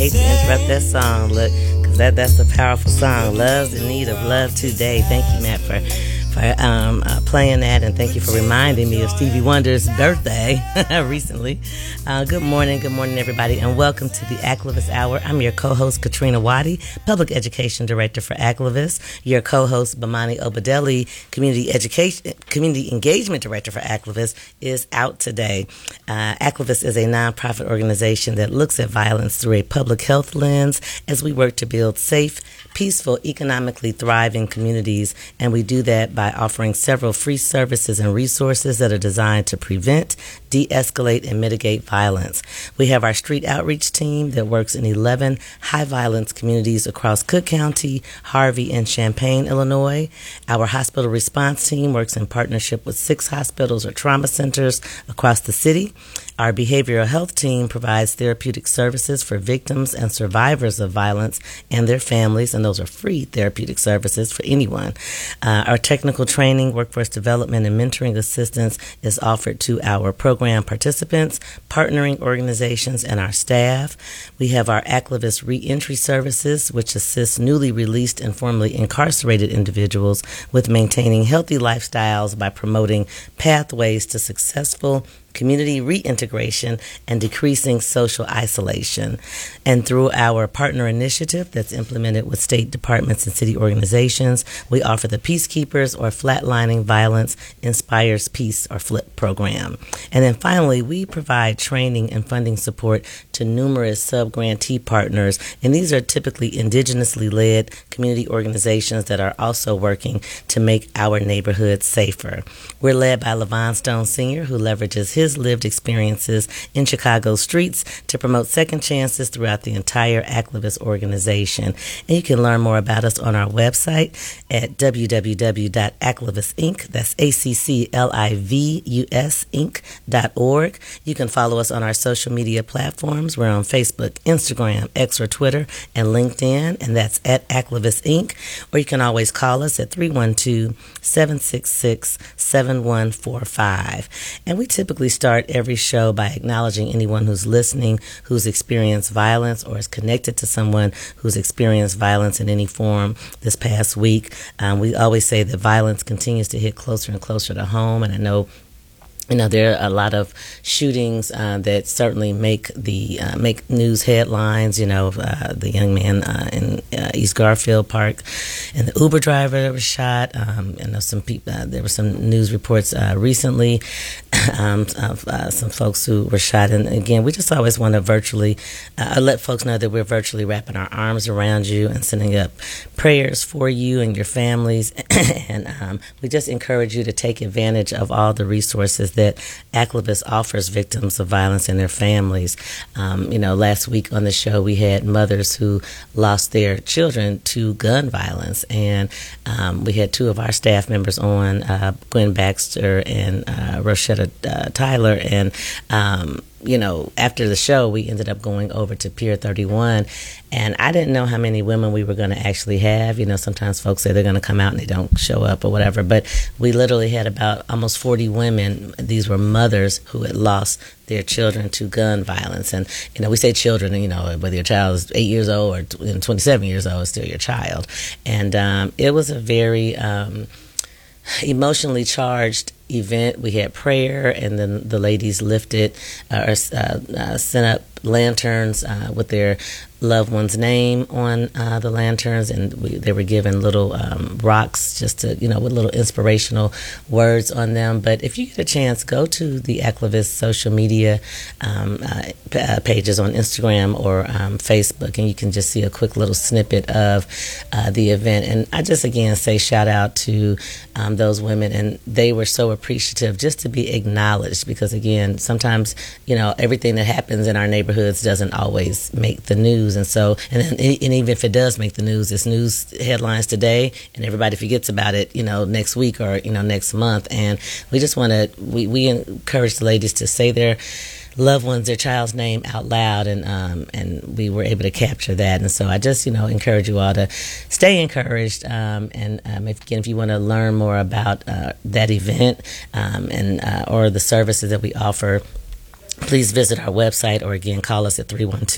hate to interrupt that song, look, because that's a powerful song. Love's in need of love today. Thank you, Matt, for playing that, and thank you for reminding me of Stevie Wonder's birthday recently. Good morning, everybody, and welcome to the Activist Hour. I'm your co-host, Katrina Waddy, Public Education Director for Activist. Your co-host, Bamani Obadeli, Community Engagement Director for Activist, is out today. Activist is a nonprofit organization that looks at violence through a public health lens as we work to build safe, peaceful, economically thriving communities, and we do that by offering several free services and resources that are designed to prevent, de-escalate, and mitigate violence. We have our street outreach team that works in 11 high-violence communities across Cook County, Harvey, and Champaign, Illinois. Our hospital response team works in partnership with 6 hospitals or trauma centers across the city. Our behavioral health team provides therapeutic services for victims and survivors of violence and their families, and those are free therapeutic services for anyone. Our technical training, workforce development, and mentoring assistance is offered to our program participants, partnering organizations, and our staff. We have our Activist Reentry Services, which assists newly released and formerly incarcerated individuals with maintaining healthy lifestyles by promoting pathways to successful community reintegration and decreasing social isolation. And through our partner initiative that's implemented with state departments and city organizations, we offer the Peacekeepers or Flatlining Violence Inspires Peace or FLIP program. And then finally, we provide training and funding support to numerous sub-grantee partners, and these are typically indigenously led community organizations that are also working to make our neighborhoods safer. We're led by Levon Stone Sr., who leverages his lived experiences in Chicago's streets to promote second chances throughout the entire Activist organization. And you can learn more about us on our website at www.aclivusinc, that's ACCLIVUS You can follow us on our social media platforms. We're on Facebook, Instagram, X or Twitter, and LinkedIn, and that's at Activist Inc. Or you can always call us at 312-766-7145. And we typically start every show by acknowledging anyone who's listening who's experienced violence or is connected to someone who's experienced violence in any form this past week. We always say that violence continues to hit closer and closer to home, and I know there are a lot of shootings that certainly make news headlines. The young man in East Garfield Park, and the Uber driver that was shot. Some people. There were some news reports recently of some folks who were shot. And again, we just always want to virtually let folks know that we're virtually wrapping our arms around you and sending up prayers for you and your families. And we just encourage you to take advantage of all the resources that Activist offers victims of violence and their families. Last week on the show we had mothers who lost their children to gun violence, and we had 2 of our staff members on, Gwen Baxter and Roshetta Tyler, and after the show, we ended up going over to Pier 31, and I didn't know how many women we were going to actually have. Sometimes folks say they're going to come out and they don't show up or whatever, but we literally had about almost 40 women. These were mothers who had lost their children to gun violence. And, we say children, whether your child is 8 years old or 27 years old, it's still your child. And it was a very emotionally charged event. We had prayer, and then the ladies lifted or sent up lanterns with their loved one's name on the lanterns, and they were given little rocks just to, with little inspirational words on them. But if you get a chance, go to the Activist social media pages on Instagram or Facebook, and you can just see a quick little snippet of the event. And I just, again, say shout out to those women, and they were so appreciative just to be acknowledged, because, again, sometimes, everything that happens in our neighborhoods doesn't always make the news. And so, and even if it does make the news, it's news headlines today, and everybody forgets about it, next week or, next month. And we just want to, we encourage the ladies to say their loved ones, their child's name out loud, and we were able to capture that. And so I just, encourage you all to stay encouraged. If you want to learn more about that event or the services that we offer please visit our website or again call us at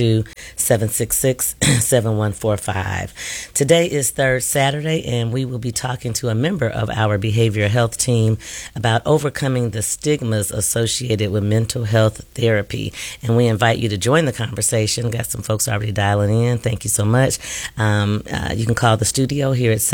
312-766-7145. Today is third Saturday, and we will be talking to a member of our behavioral health team about overcoming the stigmas associated with mental health therapy. And we invite you to join the conversation. Got some folks already dialing in. Thank you so much. You can call the studio here at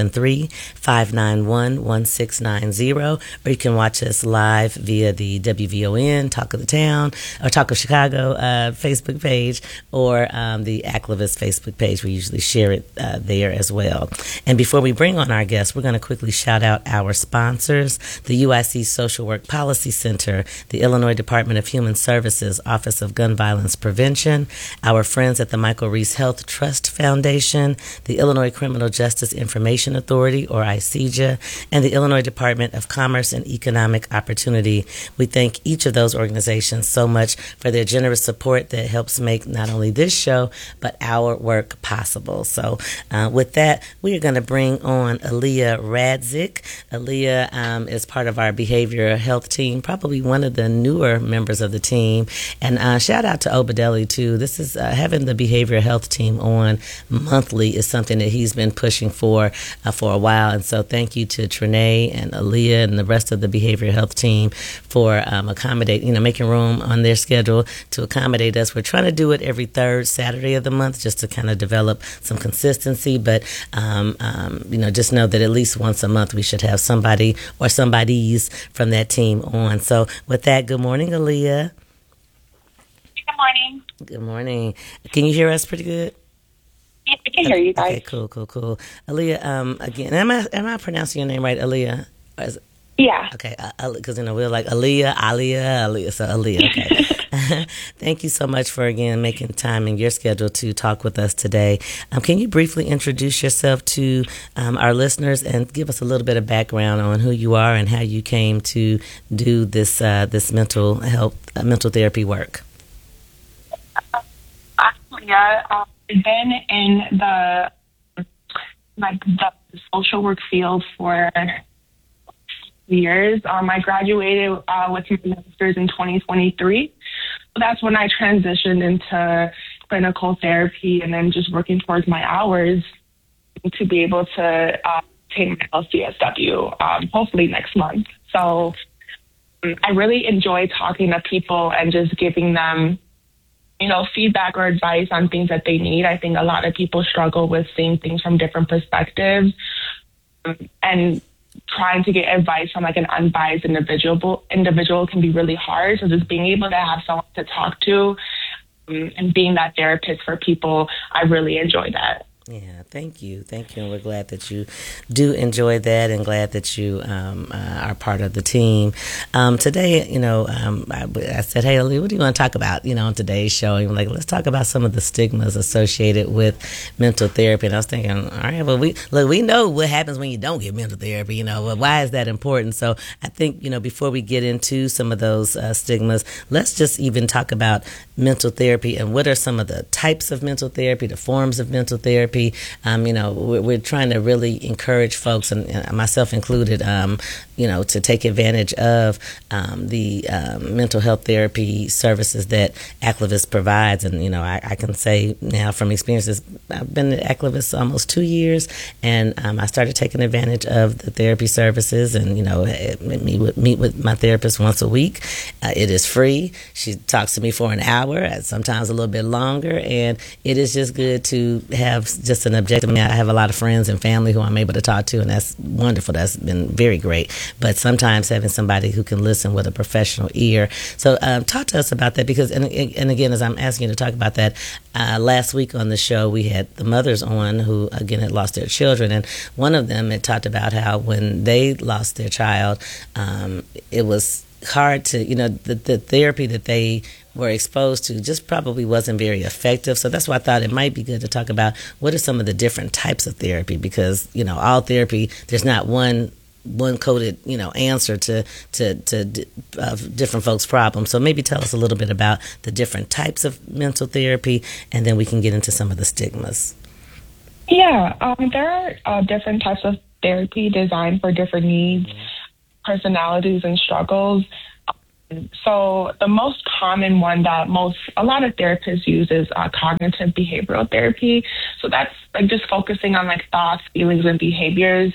773-591-1690, or you can watch us live via the WVON Talk of the Town or Talk of Chicago Facebook page, or the Activist Facebook page. We usually share it there as well. And before we bring on our guests, we're going to quickly shout out our sponsors: the UIC Social Work Policy Center, the Illinois Department of Human Services Office of Gun Violence Prevention, our friends at the Michael Reese Health Trust Foundation, the Illinois Criminal Justice Information Authority, or ICJA, and the Illinois Department of Commerce and Economic Opportunity. We thank each of those organizations so much for their generous support that helps make not only this show but our work possible. So with that, we are going to bring on Aaliyah Radzik. Aaliyah is part of our behavioral health team, probably one of the newer members of the team. And shout out to Obadeli too. This is having the behavioral health team on monthly is something that he's been pushing for a while. And so thank you to Trinae and Aaliyah and the rest of the behavioral health team for making room on their schedule to accommodate us. We're trying to do it every third Saturday of the month just to kind of develop some consistency, but just know that at least once a month we should have somebody or somebodies from that team on. So with that, good morning, Aaliyah. Good morning. Good morning. Can you hear us pretty good? Yeah, I can hear you guys. Okay, cool. Aaliyah, again, am I pronouncing your name right, Aaliyah? Yeah. Okay, because we're like Aliyah, so Aaliyah. Okay. Thank you so much for again making time in your schedule to talk with us today. Can you briefly introduce yourself to our listeners and give us a little bit of background on who you are and how you came to do this mental health, mental therapy work? I've been in the social work field for years. I graduated with my master's in 2023. So that's when I transitioned into clinical therapy and then just working towards my hours to be able to obtain my LCSW, hopefully next month. So I really enjoy talking to people and just giving them, feedback or advice on things that they need. I think a lot of people struggle with seeing things from different perspectives, and trying to get advice from an unbiased individual can be really hard. So just being able to have someone to talk to and being that therapist for people, I really enjoy that. Yeah, thank you. And we're glad that you do enjoy that and glad that you are part of the team. Today, I said, hey, Aaliyah, what do you want to talk about, on today's show? And let's talk about some of the stigmas associated with mental therapy. And I was thinking, all right, well, we know what happens when you don't get mental therapy, but why is that important? So I think, before we get into some of those stigmas, let's just even talk about mental therapy and what are some of the types of mental therapy, the forms of mental therapy. We're trying to really encourage folks, and myself included, to take advantage of the mental health therapy services that Activist provides. And, I can say now from experiences, I've been at Activist almost 2 years, and I started taking advantage of the therapy services and, meet with my therapist once a week. It is free. She talks to me for an hour, sometimes a little bit longer, and it is just good to have just an objective. I have a lot of friends and family who I'm able to talk to, and that's wonderful. That's been very great. But sometimes having somebody who can listen with a professional ear. So talk to us about that, because, and again, as I'm asking you to talk about that, last week on the show we had the mothers on who, again, had lost their children, and one of them had talked about how when they lost their child, it was hard to, the therapy that they were exposed to just probably wasn't very effective. So that's why I thought it might be good to talk about what are some of the different types of therapy, because, all therapy, there's not one coded, answer to different folks' problems. So maybe tell us a little bit about the different types of mental therapy, and then we can get into some of the stigmas. Yeah, there are different types of therapy designed for different needs, personalities, and struggles. So the most common one that a lot of therapists use is cognitive behavioral therapy. So that's like just focusing on like thoughts, feelings, and behaviors.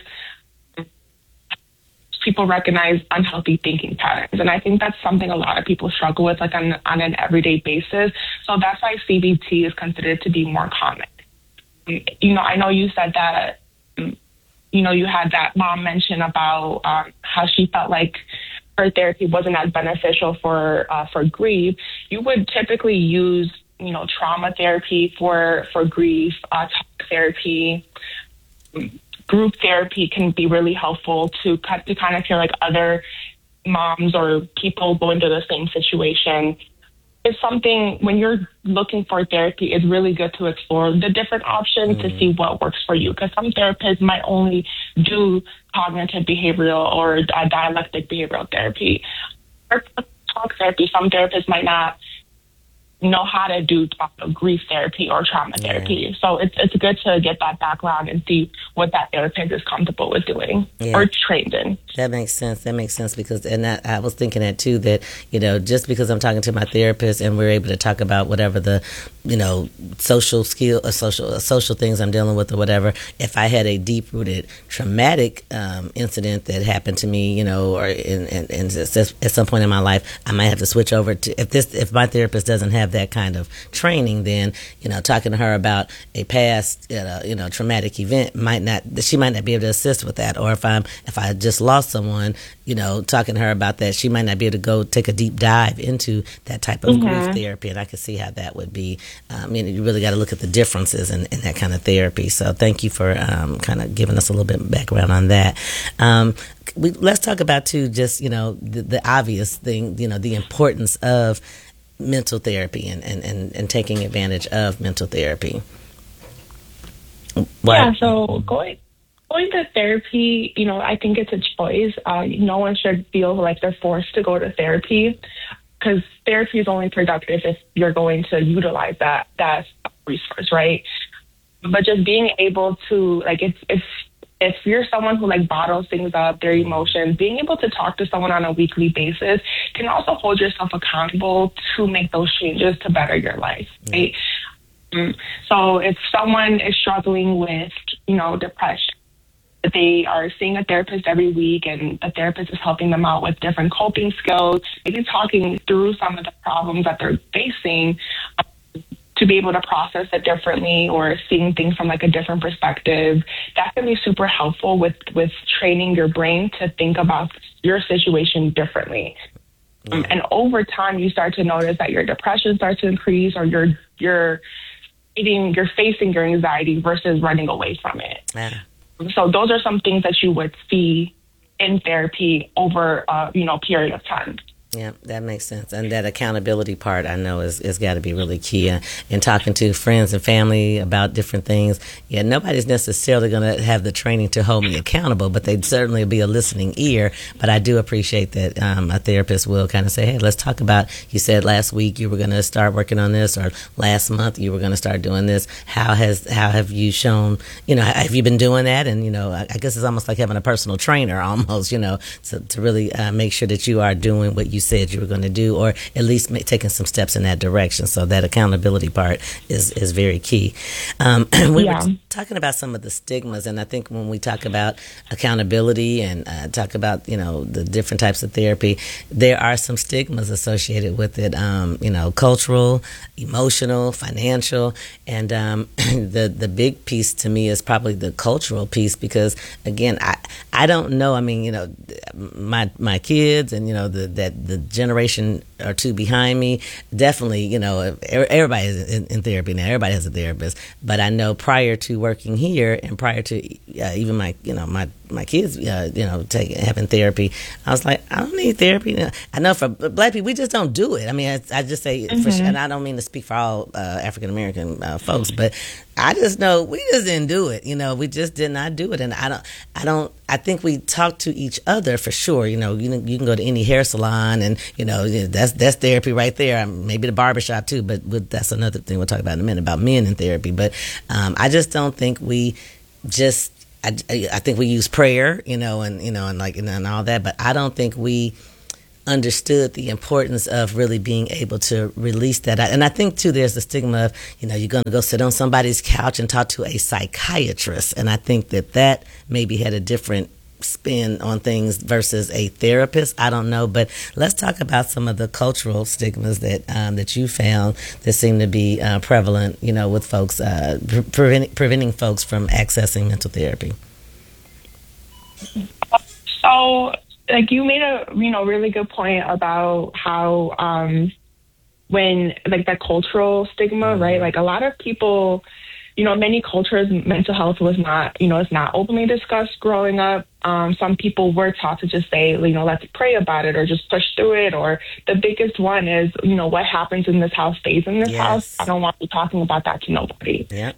People recognize unhealthy thinking patterns, and I think that's something a lot of people struggle with, like on an everyday basis. So that's why CBT is considered to be more common. I know you said that. You had that mom mention about how she felt like her therapy wasn't as beneficial for grief. You would typically use, trauma therapy for grief, talk therapy. Group therapy can be really helpful to kind of feel like other moms or people going through the same situation. It's something, when you're looking for therapy, it's really good to explore the different options to see what works for you. Because some therapists might only do cognitive behavioral or dialectic behavioral therapy. Or talk therapy, some therapists might not know how to do grief therapy or trauma therapy. So it's good to get that background and see what that therapist is comfortable with doing or trained in. That makes sense. Because, I was thinking that too, that, just because I'm talking to my therapist and we're able to talk about whatever the, social skill or social things I'm dealing with or whatever, if I had a deep rooted traumatic incident that happened to me, or at some point in my life, I might have to switch over to, if my therapist doesn't have that kind of training, then talking to her about a past traumatic event she might not be able to assist with that. Or if I just lost someone, talking to her about that, she might not be able to go take a deep dive into that type of grief therapy. And I can see how that would be. You really got to look at the differences in that kind of therapy. So thank you for kind of giving us a little bit of background on that. Let's talk about too, just the obvious thing, the importance of mental therapy and taking advantage of mental therapy. So going to therapy, I think it's a choice. No one should feel like they're forced to go to therapy, because therapy is only productive if you're going to utilize that resource, right? But just being able to, like, if you're someone who like bottles things up, their emotions, being able to talk to someone on a weekly basis can also hold yourself accountable to make those changes to better your life, right? So if someone is struggling with, depression, they are seeing a therapist every week and the therapist is helping them out with different coping skills, maybe talking through some of the problems that they're facing, to be able to process it differently or seeing things from like a different perspective. That can be super helpful with training your brain to think about your situation differently. And over time, you start to notice that your depression starts to increase, or you're facing your anxiety versus running away from it. Yeah. So those are some things that you would see in therapy over period of time. Yeah, that makes sense. And that accountability part, I know, is got to be really key. In talking to friends and family about different things, nobody's necessarily going to have the training to hold me accountable, but they'd certainly be a listening ear. But I do appreciate that a therapist will kind of say, hey, let's talk about, you said last week you were going to start working on this, or last month you were going to start doing this. How have you shown, have you been doing that? And, I guess it's almost like having a personal trainer almost, to really make sure that you are doing what you said you were going to do, or at least taking some steps in that direction. So that accountability part is very key. We were talking about some of the stigmas, and I think when we talk about accountability and talk about the different types of therapy, there are some stigmas associated with it. Cultural, emotional, financial, and the big piece to me is probably the cultural piece, because again, I don't know. I mean, my kids and the generation or two behind me, definitely, everybody is in therapy now. Everybody has a therapist. But I know prior to working here and prior to even my kids, having therapy, I was like, I don't need therapy. I know for Black people, we just don't do it. I mean, I just say, and I don't mean to speak for all African American folks, but I just know we just didn't do it. We just did not do it. And I think we talk to each other for sure. You can go to any hair salon and, that's therapy right there. Maybe the barbershop too, but that's another thing we'll talk about in a minute about men in therapy. But I just don't think we just, I think we use prayer, and all that, but I don't think we understood the importance of really being able to release that. And I think too, there's the stigma of, you're going to go sit on somebody's couch and talk to a psychiatrist. And I think that maybe had a different spin on things versus a therapist. I don't know, but let's talk about some of the cultural stigmas that you found that seem to be prevalent, with folks preventing folks from accessing mental therapy. So, like, you made a really good point about how when like that cultural stigma, right? Like a lot of people, many cultures, mental health was not, it's not openly discussed growing up. Some people were taught to just say, let's pray about it or just push through it. Or the biggest one is, what happens in this house stays in this house. I don't want to be talking about that to nobody. Yeah.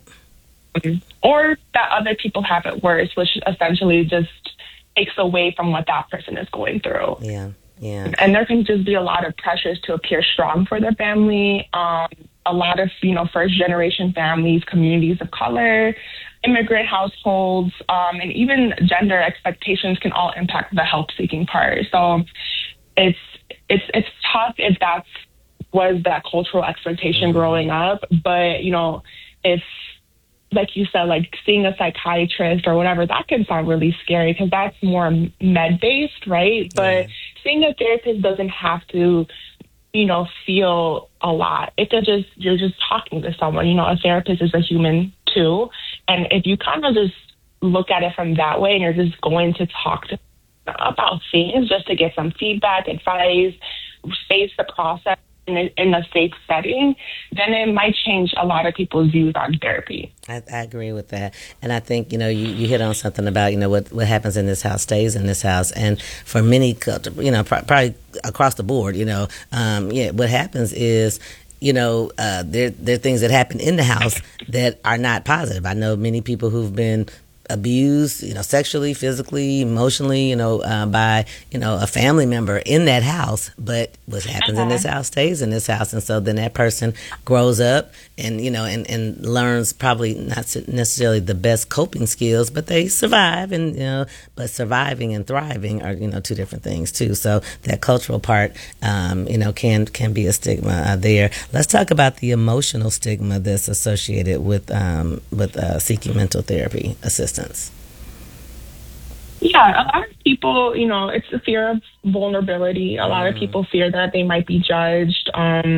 Or that other people have it worse, which essentially just takes away from what that person is going through. Yeah. Yeah. And there can just be a lot of pressures to appear strong for their family. A lot of, first generation families, communities of color, immigrant households, and even gender expectations can all impact the help seeking part. So it's tough if was that cultural expectation growing up. But, if, like you said, like seeing a psychiatrist or whatever, that can sound really scary because that's more med-based, right? But seeing a therapist doesn't have to, feel a lot. You're just talking to someone. A therapist is a human too. And if you kind of just look at it from that way and you're just going to talk to about things just to get some feedback, advice, space the process in a safe setting, then it might change a lot of people's views on therapy. I agree with that. And I think, you hit on something about, what happens in this house stays in this house. And for many, probably across the board, what happens is, there are things that happen in the house that are not positive. I know many people who've been abused, sexually, physically, emotionally, by, a family member in that house. But what happens in this house stays in this house. And so then that person grows up and, and learns probably not necessarily the best coping skills, but they survive. And, but surviving and thriving are, two different things too. So that cultural part, can be a stigma there. Let's talk about the emotional stigma that's associated with seeking mental therapy assistance. Yeah, a lot of people, it's the fear of vulnerability. A lot of people fear that they might be judged,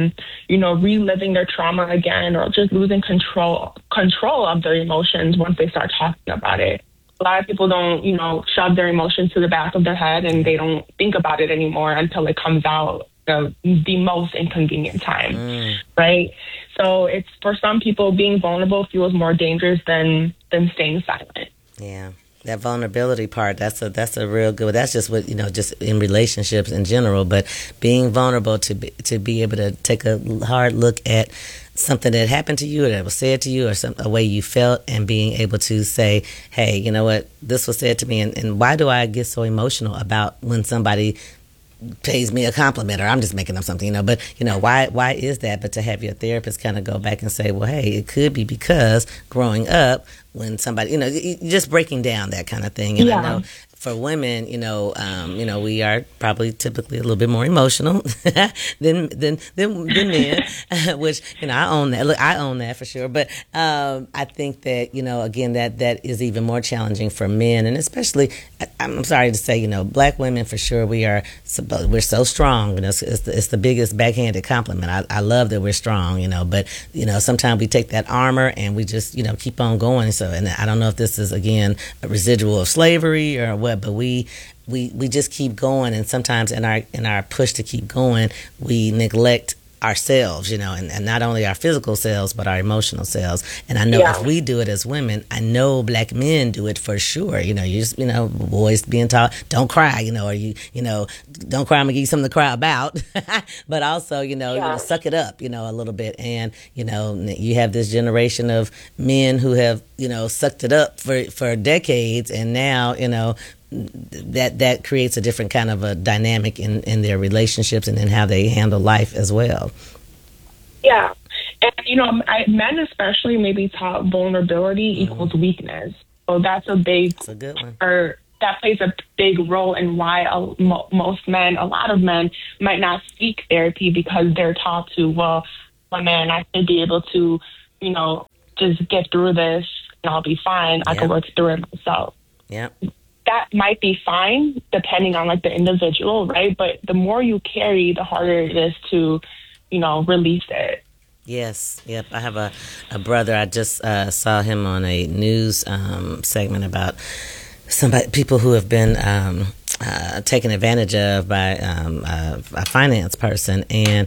reliving their trauma again, or just losing control of their emotions once they start talking about it. A lot of people don't, shove their emotions to the back of their head and they don't think about it anymore until it comes out the most inconvenient time, right? So it's, for some people, being vulnerable feels more dangerous than staying silent. Yeah. That vulnerability part, that's a real good, that's just what, just in relationships in general, but being vulnerable to be able to take a hard look at something that happened to you or that was said to you or a way you felt, and being able to say, hey, you know what, this was said to me, and why do I get so emotional about when somebody pays me a compliment, or I'm just making up something, but why is that? But to have your therapist kind of go back and say, well, hey, it could be because growing up when somebody, just breaking down that kind of thing. And I know for women, we are probably typically a little bit more emotional than men, which, I own that. Look, I own that for sure. But I think that, again, that is even more challenging for men. And especially, I'm sorry to say, Black women for sure, we're so strong. It's the biggest backhanded compliment. I love that we're strong, but, sometimes we take that armor and we just, keep on going. So, and I don't know if this is, again, a residual of slavery or what, but we just keep going, and sometimes in our push to keep going, we neglect ourselves, and not only our physical selves, but our emotional selves. And I know if we do it as women, I know Black men do it for sure. You just, boys being taught, don't cry, or don't cry, I'm gonna give you something to cry about. But also, suck it up, a little bit. And, you have this generation of men who have, sucked it up for decades, and now, that creates a different kind of a dynamic in their relationships and in how they handle life as well. Yeah. And, men especially maybe taught vulnerability equals weakness. So that's a good one. that plays a big role in why most men, a lot of men, might not seek therapy because they're taught to, well, my man, I should be able to, just get through this and I'll be fine. I can work through it myself. Yeah. That might be fine depending on like the individual, right? But the more you carry, the harder it is to, release it. Yes. Yep. I have a brother. I just saw him on a news segment about people who have been taken advantage of by a finance person, and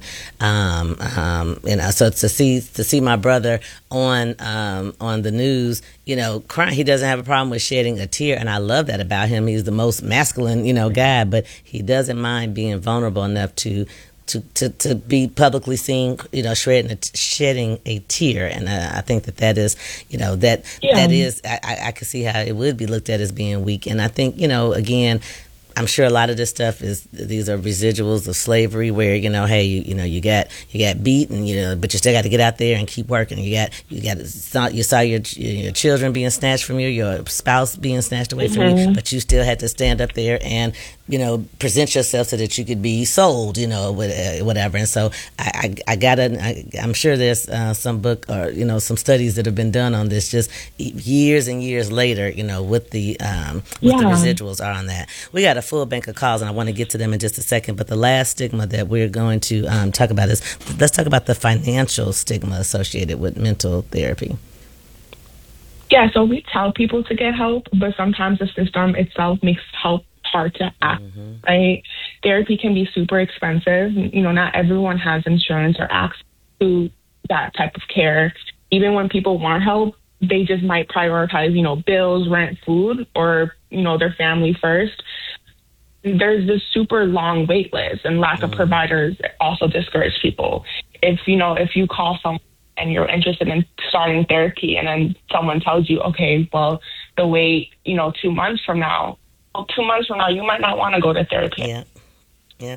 so to see my brother on the news, crying. He doesn't have a problem with shedding a tear, and I love that about him. He's the most masculine, guy, but he doesn't mind being vulnerable enough to be publicly seen, shedding a tear. And I think that is, that is, I can see how it would be looked at as being weak. And I think, again, I'm sure a lot of this stuff these are residuals of slavery where, hey, you got beat and, but you still got to get out there and keep working. You saw your children being snatched from you, your spouse being snatched away from you, but you still had to stand up there and, present yourself so that you could be sold, whatever. And so I'm sure there's some book or, some studies that have been done on this just years and years later, what the residuals are on that. We got a full bank of calls and I want to get to them in just a second. But the last stigma that we're going to talk about let's talk about the financial stigma associated with mental therapy. Yeah, so we tell people to get help, but sometimes the system itself makes help hard to access, right? Therapy can be super expensive. Not everyone has insurance or access to that type of care. Even when people want help, they just might prioritize, bills, rent, food, or, their family first. There's this super long wait list, and lack of providers also discourage people. If you call someone and you're interested in starting therapy and then someone tells you, okay, well, the wait, 2 months from now, you might not want to go to therapy. Yeah.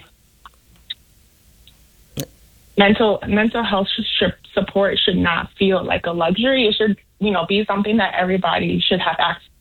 Mental health support should not feel like a luxury. It should, be something that everybody should have access to.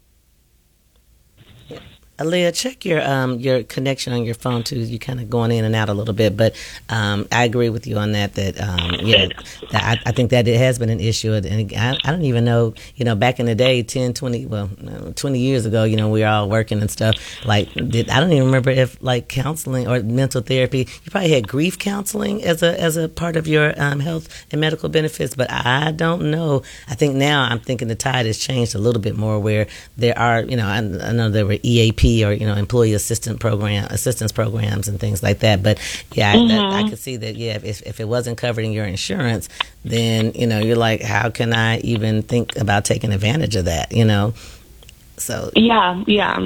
Aaliyah, check your connection on your phone too. You kind of going in and out a little bit, but I agree with you on that. I think that it has been an issue, and I don't even know. Back in the day, 20 years ago, we were all working and stuff. I don't even remember if counseling or mental therapy. You probably had grief counseling as a part of your health and medical benefits, but I don't know. I think now I'm thinking the tide has changed a little bit more, where there are, I know there were EAP or employee assistance programs and things like that. But I could see that. Yeah, if it wasn't covered in your insurance, then you're like, how can I even think about taking advantage of that? So yeah.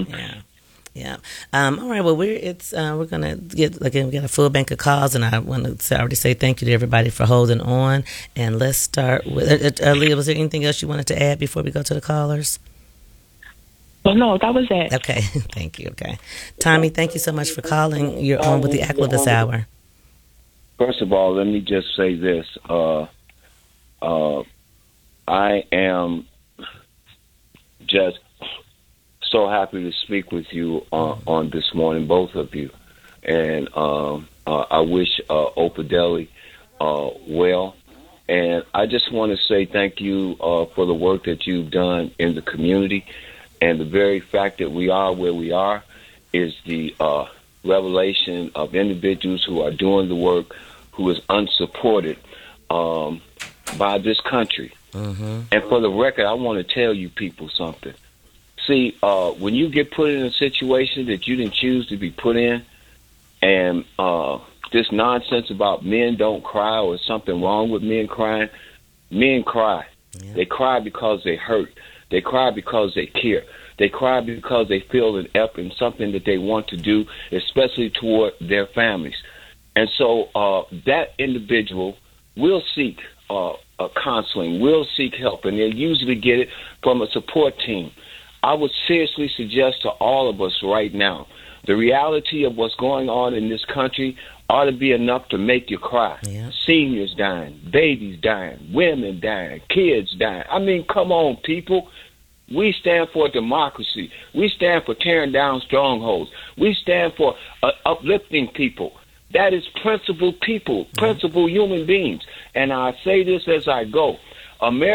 All right. Well, we're gonna get we got a full bank of calls, and I want to already say thank you to everybody for holding on. And let's start with Leah. Was there anything else you wanted to add before we go to the callers? Well, no, that was it. Okay, thank you. Okay, Tommy, thank you so much for calling. You're on with the Activist Hour. First of all, let me just say this. I am just so happy to speak with you on this morning, both of you. And I wish Opideli well. And I just want to say thank you for the work that you've done in the community. And the very fact that we are where we are is the revelation of individuals who are doing the work, who is unsupported by this country. And for the record, I want to tell you people something. See, when you get put in a situation that you didn't choose to be put in, and this nonsense about men don't cry or something wrong with men crying, men cry. Yeah. They cry because they hurt. They cry because they care. They cry because they feel an effort in something that they want to do, especially toward their families. And so that individual will seek counseling, will seek help, and they'll usually get it from a support team. I would seriously suggest to all of us right now, the reality of what's going on in this country ought to be enough to make you cry. Yeah. Seniors dying, babies dying, women dying, kids dying. I mean, come on, people. We stand for democracy. We stand for tearing down strongholds. We stand for uplifting people. That is principled people, principled human beings. And I say this as I go. America